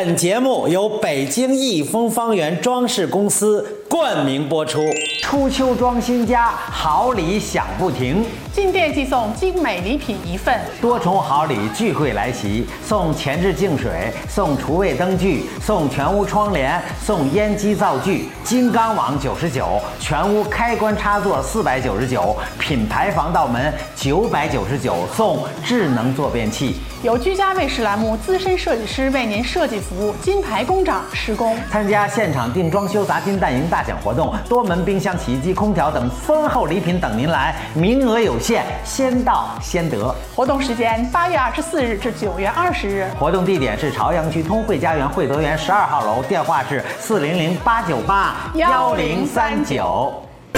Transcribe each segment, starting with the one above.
本节目由北京益丰方圆装饰公司冠名播出。初秋装新家，好礼享不停。 进店即送精美礼品1份， 多重好礼聚会来袭，送前置净水，送厨卫灯具，送全屋窗帘，送烟机灶具，金刚网99，全屋开关插座499，品牌防盗门999，送智能坐便器。 由居家卫士栏目资深设计师为您设计服务，金牌工长施工。 参加现场定装修砸金蛋营大奖活动，多门冰箱、洗衣机、空调等丰厚礼品等您来，名额有限，先到先得。 活动时间8月24日至9月20日。 活动地点是朝阳区通惠家园惠德园12号楼，电话是400-898-1039。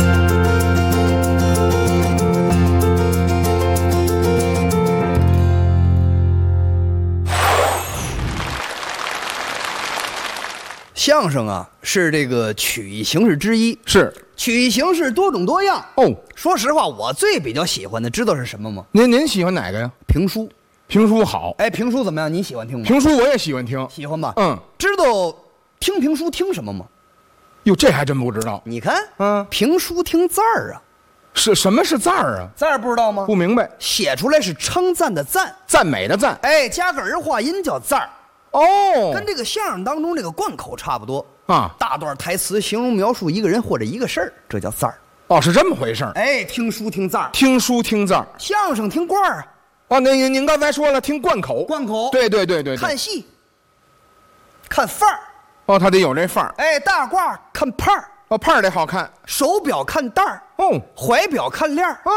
相声啊，是这个曲艺形式之一， 是曲艺形式多种多样哦。 说实话，我最比较喜欢的，知道是什么吗？ 您喜欢哪个呀？ 评书。 评书好。 哎，评书怎么样？你喜欢听吗？ 评书我也喜欢听。 喜欢吧？ 嗯。 知道听评书听什么吗？ 哟，这还真不知道。 你看，评书听字儿啊。 什么是赞儿啊？ 字儿不知道吗？ 不明白。 写出来是称赞的赞， 赞美的赞。 哎，加个儿化音叫赞儿。 哦， 跟这个相声当中这个贯口差不多啊。 大段台词形容描述一个人或者一个事儿，这叫赞儿。 哦，是这么回事儿。 哎，听书听赞儿， 听书听赞儿， 相声听罐儿啊。 哦，您刚才说了听贯口， 贯口， 对。 看戏，看范儿。 哦，他得有这范儿。 哎，大褂看帕儿。 哦，帕儿得好看。 手表看袋儿。 哦， 怀表看链儿。